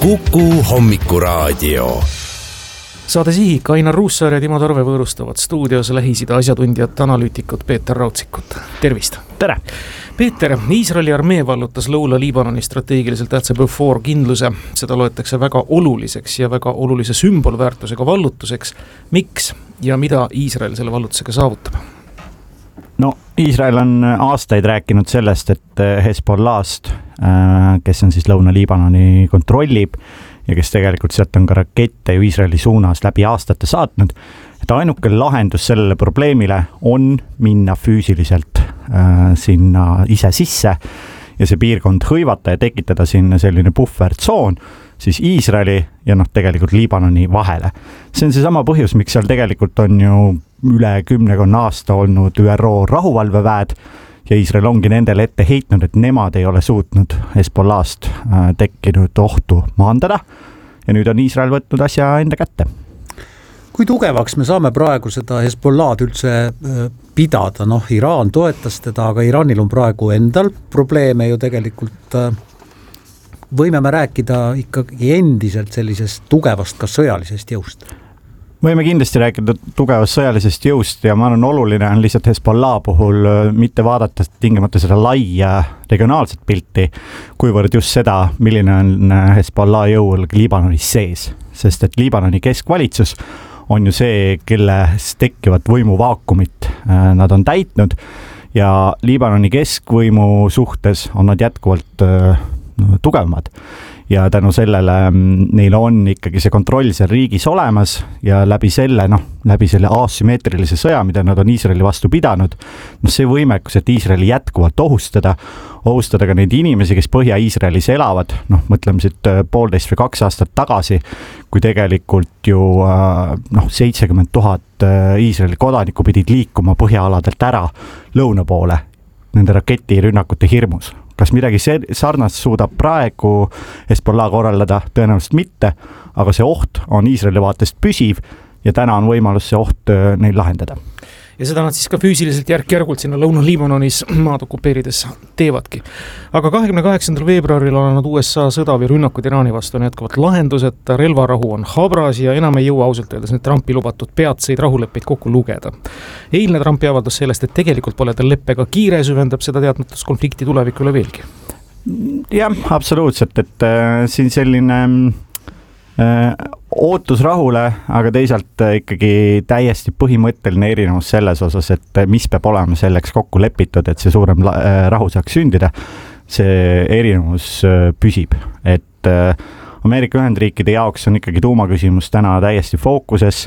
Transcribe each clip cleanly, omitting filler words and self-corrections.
Kuku hommikuraadio. Saade Sihik, Ainar Ruussaar ja Timo Tarve võõrustavad stuudios Lähis-Ida asjatundjat, analüütikut Peeter Raudsikut. Tervist! Tere! Peeter, Iisraeli armee vallutas Lõuna-Liibanoni strateegiliselt tähtsa Beaufort kindluse. Seda loetakse väga oluliseks ja väga olulise sümbolväärtusega vallutuseks. Miks ja mida Iisrael selle vallutusega saavutab? No, Iisrael on aastaid rääkinud sellest, et Hezbollahst, kes on siis Lõuna-Liibanoni kontrollib ja kes tegelikult sealt on ka rakette ju Iisraeli suunas läbi aastate saatnud, et ainuke lahendus sellele probleemile on minna füüsiliselt sinna ise sisse ja see piirkond hõivata ja tekitada sinna selline puhvertsoon siis Iisraeli ja tegelikult Liibanoni vahele. See on seesama põhjus, miks seal tegelikult on ju üle 10 aasta olnud ÜRO rahuvalveväed ja Iisrael ongi nendele ette heitnud, et nemad ei ole suutnud Hezbollahst tekkinud ohtu maandada ja nüüd on Iisrael võtnud asja enda kätte. Kui tugevaks me saame praegu seda Hezbollahd üldse pidada? Iraan toetas teda, aga Iraanil on praegu endal probleeme ju tegelikult. Võime me rääkida ikkagi endiselt sellisest tugevast ka sõjalisest jõust? Võime kindlasti rääkida tugevast sõjalisest jõust ja ma arvan, oluline on lihtsalt Hezbollah puhul mitte vaadata tingimata seda laia regionaalset pilti, kuivõrd just seda, milline on Hezbollah jõul Liibanonis sees. Sest et Liibanoni keskvalitsus on ju see, kelles tekkivat võimuvaakumit nad on täitnud ja Liibanoni keskvõimu suhtes on nad jätkuvalt tugevamad. Ja tänu sellele neil on ikkagi see kontroll seal riigis olemas ja läbi selle asümmeetrilise sõja, mida nad on Iisraeli vastu pidanud, see võimekus, et Iisraeli jätkuvalt ohustada ka neid inimesi, kes Põhja-Iisraelis elavad, mõtleme siit 1,5 või 2 aastat tagasi, kui tegelikult ju 70 000 Iisraeli kodanikku pidid liikuma põhjaaladelt ära lõuna poole nende raketirünnakute hirmus. Kas midagi sarnast suudab praegu Hezbollah korraldada? Tõenäoliselt mitte, aga see oht on Iisraeli vaatest püsiv ja täna on võimalus see oht neil lahendada. Ja seda nad siis ka füüsiliselt järk-järgult sinna Lõuna-Liibanonis maad okupeerides teevadki. Aga 28. veebruaril alanud USA sõda või rünnakud Iraani vastu on jätkuvalt lahendused, relvarahu on habras ja enam ei jõua ausalt öeldes need Trumpi lubatud peatseid rahuleppeid kokku lugeda. Eilne Trumpi avaldus sellest, et tegelikult pole tal leppega kiire, süvendab seda teadmatus konflikti tulevikule veelgi. Jah, absoluutselt, et siin selline ootus rahule, aga teisalt ikkagi täiesti põhimõtteline erinevus selles osas, et mis peab olema selleks kokku lepitud, et see suurem rahu saaks sündida. See erinevus püsib, et Ameerika Ühendriikide jaoks on ikkagi tuumaküsimus täna täiesti fookuses.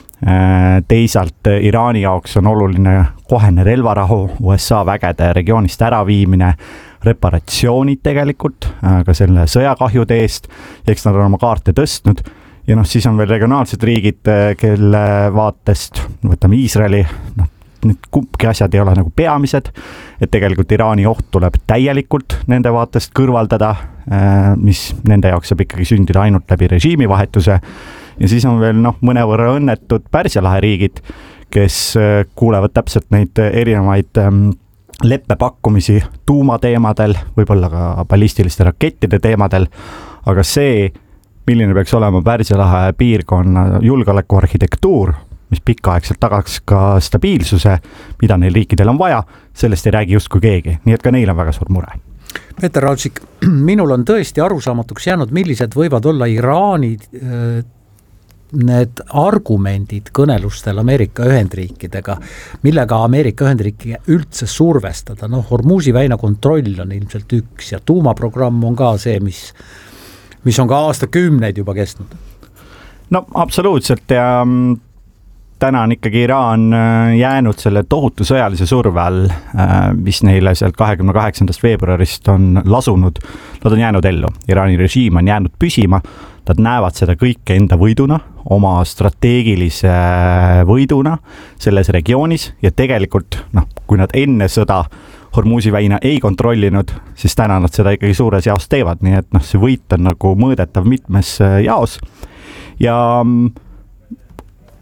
Teisalt Iraani jaoks on oluline kohene relvarahu, USA vägede regioonist äraviimine, reparatsioonid tegelikult ka selle sõjakahjude eest, eks nad on oma kaarte tõstnud ja siis on veel regionaalsed riigid, kelle vaatest, võtame Iisraeli, need kumbki asjad ei ole nagu peamised, et tegelikult Iraani oht tuleb täielikult nende vaatest kõrvaldada, mis nende jaoks saab ikkagi sündida ainult läbi režiimivahetuse ja siis on veel mõnevõrra õnnetud Pärsia lahe riigid, kes kuulevad täpselt neid erinevaid leppepakkumisi tuumateemadel, võib-olla ka ballistiliste rakettide teemadel, aga see, milline peaks olema Pärsia lahe piirkonna julgeolekuarhitektuur, mis pikaaegselt tagaks ka stabiilsuse, mida neil riikidel on vaja, sellest ei räägi justkui keegi, nii et ka neil on väga suur mure. Peeter Raudsik, minul on tõesti arusaamatuks jäänud, millised võivad olla Iraani need argumendid kõnelustel Ameerika Ühendriikidega, millega Ameerika Ühendriiki üldse survestada. Hormuzi väina kontroll on ilmselt üks ja tuumaprogramm on ka see, mis on ka aastakümneid juba kestnud. Absoluutselt ja täna on ikkagi Iraan jäänud selle tohutu sõjalise surve all, mis neile sealt 28. veebruarist on lasunud. Nad on jäänud ellu. Iraani režiim on jäänud püsima. Nad näevad seda kõike enda võiduna, oma strateegilise võiduna selles regioonis ja tegelikult, kui nad enne sõda Hormuzi väina ei kontrollinud, siis täna nad seda ikkagi suures jaos teevad, nii et see võit on nagu mõõdetav mitmes jaos ja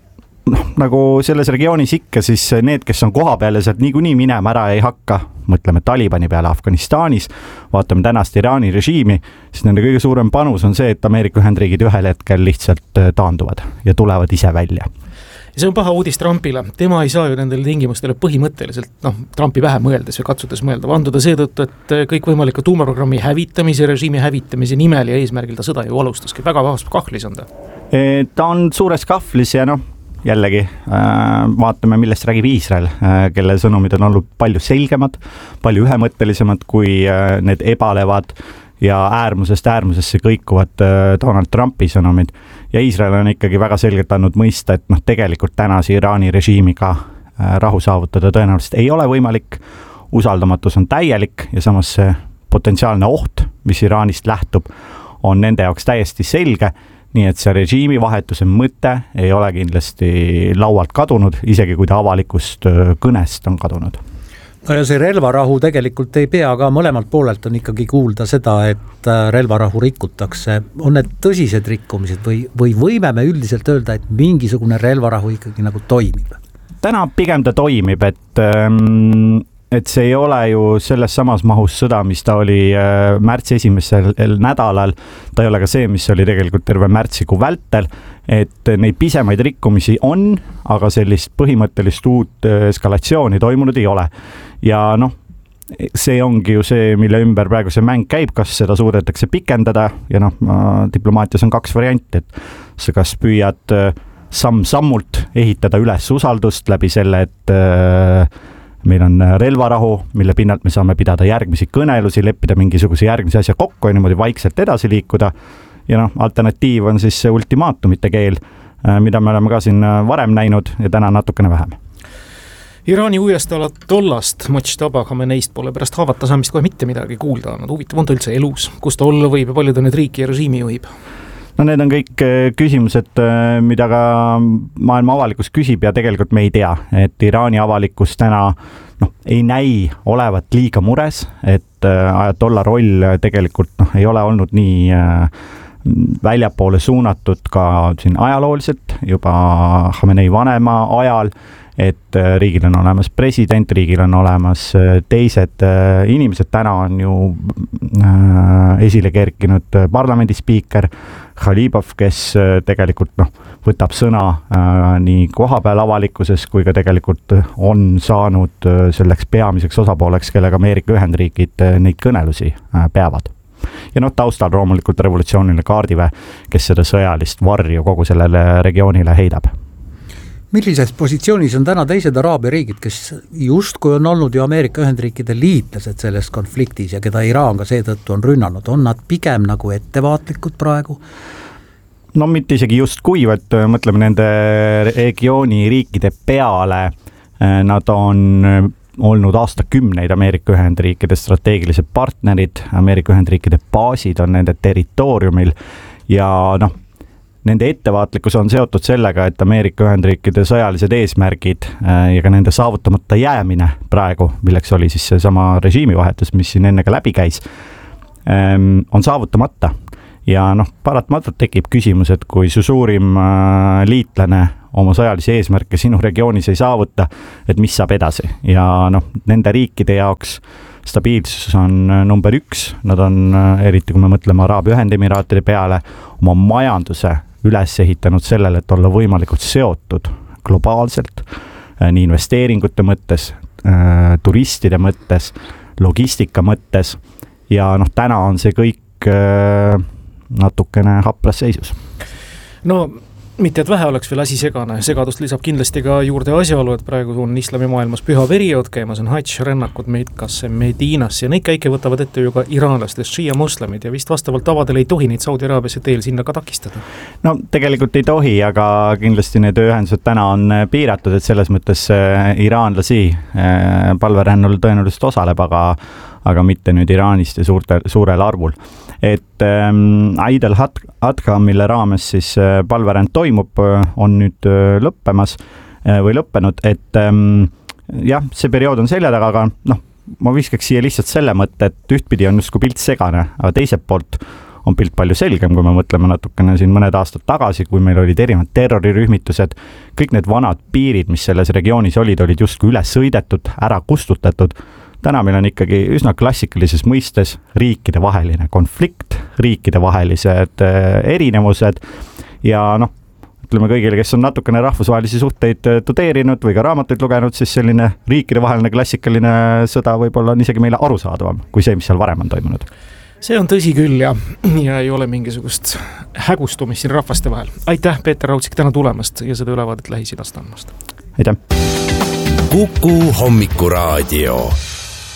nagu selles regioonis ikka, siis need, kes on koha peal ja sealt niikuinii minema ära ei hakka, mõtleme Talibani peale Afganistanis, vaatame tänast Iraani režiimi, siis nende kõige suurem panus on see, et Ameerika Ühendriigid ühel hetkel lihtsalt taanduvad ja tulevad ise välja. Ja see on paha uudis Trumpile. Tema ei saa ju nendele tingimustele põhimõtteliselt, Trumpi vähe mõeldes või katsudes mõelda, vanduda seetõttu, et kõik võimaliku tuumaprogrammi hävitamise, režiimi hävitamise nimel ja eesmärgil ta sõda ju alustaski. Väga vahvas kahvlis on ta. Ta on suures kahvlis ja jällegi vaatame, millest räägib Iisrael, kelle sõnumid on olnud palju selgemad, palju ühemõttelisemad kui need ebalevad ja äärmusest äärmusesse kõikuvad Donald Trumpi sõnumid. Ja Iisrael on ikkagi väga selgelt andnud mõista, et tegelikult tänase Iraani režiimiga rahu saavutada tõenäoliselt ei ole võimalik. Usaldamatus on täielik ja samas see potentsiaalne oht, mis Iraanist lähtub, on nende jaoks täiesti selge. Nii et see režiimi vahetuse mõte ei ole kindlasti laualt kadunud, isegi kui ta avalikust kõnest on kadunud. No ja see relvarahu tegelikult ei pea ka, mõlemalt poolelt on ikkagi kuulda seda, et relvarahu rikutakse. On need tõsised rikkumised või võime me üldiselt öelda, et mingisugune relvarahu ikkagi nagu toimib? Täna pigem ta toimib, et see ei ole ju selles samas mahus sõda, mis ta oli märtsi esimesel nädalal. Ta ei ole ka see, mis oli tegelikult terve märtsikuu vältel, et neid pisemaid rikkumisi on, aga sellist põhimõttelist uut eskalatsiooni toimunud ei ole. Ja see ongi ju see, mille ümber praegu see mäng käib, kas seda suudetakse pikendada ja diplomaatias on 2 varianti, et sa kas püüad samm-sammult ehitada üles usaldust läbi selle, et meil on relvarahu, mille pinnalt me saame pidada järgmisi kõnelusi, leppida mingisuguse järgmise asja kokku ja niimoodi vaikselt edasi liikuda. Ja alternatiiv on siis see ultimaatumite keel, mida me oleme ka siin varem näinud ja täna natukene vähem. Iraani uiestalat tollast Mojtaba Khameneist pole pärast haavata saamist kohe mitte midagi kuulda olnud. Huvitav on ta üldse elus, kus ta olla võib ja palju ta nüüd riiki ja režiimi juhib? No need on kõik küsimused, mida ka maailma avalikkus küsib ja tegelikult me ei tea, et Iraani avalikkus täna ei näi olevat liiga mures, et ajatolla roll tegelikult ei ole olnud nii väljapoole suunatud ka siin ajalooliselt juba Khamenei vanema ajal, et riigil on olemas president, riigil on olemas teised inimesed, täna on ju esile kerkinud parlamendispiiker Khalibov, kes tegelikult võtab sõna nii kohapeal avalikkuses kui ka tegelikult on saanud selleks peamiseks osapooleks, kellega Ameerika Ühendriigid neid kõnelusi peavad. Ja taustal loomulikult revolutsiooniline kaardiväe, kes seda sõjalist varju kogu sellele regioonile heidab. Millises positsioonis on täna teised Araabia riigid, kes justkui on olnud ju Ameerika Ühendriikide liitlased selles konfliktis ja keda Iraan ka seetõttu on rünnanud? On nad pigem nagu ettevaatlikud praegu? No mitte isegi just kui, et mõtleme nende regiooni riikide peale. Nad on olnud aastakümneid Ameerika Ühendriikide strateegilised partnerid, Ameerika Ühendriikide baasid on nende territooriumil ja nende ettevaatlikkus on seotud sellega, et Ameerika Ühendriikide sõjalised eesmärgid ja ka nende saavutamata jäämine praegu, milleks oli siis see sama režiimivahetus, mis siin enne ka läbi käis, on saavutamata. Ja paratamatult tekib küsimus, et kui su suurim liitlane oma sõjalisi eesmärke sinu regioonis ei saavuta, et mis saab edasi. Ja nende riikide jaoks stabiilsus on number 1. Nad on, eriti kui me mõtleme Araabia Ühendemiraatide peale, oma majanduse üles ehitanud sellele, et olla võimalikult seotud globaalselt, nii investeeringute mõttes, turistide mõttes, logistika mõttes ja täna on see kõik natukene hapras seisus. No mitte, et vähe oleks veel asi segane. Segadust lisab kindlasti ka juurde asjaolu, et praegu on islami maailmas püha periood käimas, on hadž, rännakud Mekkasse, Mediinasse ja neid käike võtavad ette ju ka iraanlastest šiia moslemid ja vist vastavalt tavadele ei tohi neid Saudi Araabiasse teel sinna ka takistada. No tegelikult ei tohi, aga kindlasti need ühendused täna on piiratud, et selles mõttes iraanlasi palverännul tõenäoliselt osaleb, aga mitte nüüd Iraanist ja suurel arvul. Et Eid al-Adha, mille raames siis palveränd toimub, on nüüd lõppemas või lõppenud, et jah, see periood on selja taga, aga ma viskaks siia lihtsalt selle mõtte, et ühtpidi on justkui pilt segane, aga teiselt poolt on pilt palju selgem, kui me mõtleme natukene siin mõned aastad tagasi, kui meil olid erinevad terrorirühmitused, kõik need vanad piirid, mis selles regioonis olid justkui üle sõidetud, ära kustutatud. Täna meil on ikkagi üsna klassikalises mõistes riikidevaheline konflikt, riikidevahelised erinevused ja ütleme kõigile, kes on natukene rahvusvahelisi suhteid tudeerinud või ka raamatuid lugenud, siis selline riikidevaheline klassikaline sõda võib-olla on isegi meile arusaadavam kui see, mis seal varem on toimunud. See on tõsi küll ja ei ole mingisugust hägustumist siin rahvaste vahel. Aitäh, Peeter Raudsik, täna tulemast ja seda ülevaadet Lähis-Idast andmast. Aitäh! Kuku Hommikuraadio.